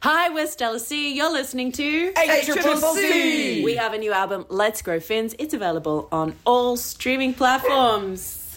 Hi, we're Stella C. You're listening to HCCC. We have a new album, Let's Grow Fins. It's available on all streaming platforms.